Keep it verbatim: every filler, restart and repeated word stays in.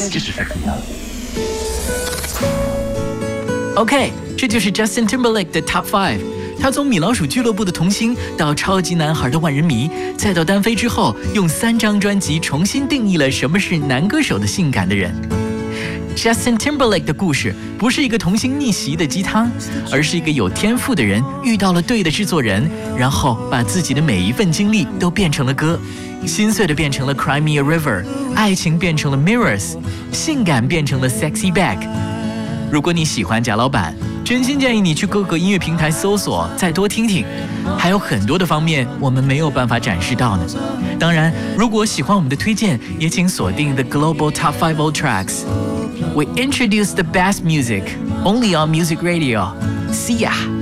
就是 sexy 啊。 OK， 这就是 Justin Timberlake 的 Top five。他从米老鼠俱乐部的童星到超级男孩的万人迷，再到单飞之后，用三张专辑重新定义了什么是男歌手的性感的人。Justin Timberlake 的故事不是一个童星逆袭的鸡汤，而是一个有天赋的人遇到了对的制作人，然后把自己的每一份经历都变成了歌。心碎的变成了 Cry Me a River， 爱情变成了 Mirrors， 性感变成了 Sexy Back。如果你喜欢贾老板，真心建议你去各个音乐平台搜索，再多听听。还有很多的方面我们没有办法展示到呢。当然，如果喜欢我们的推荐，也请锁定 The Global Top five Old Tracks。We introduce the best music only on Music Radio. See ya!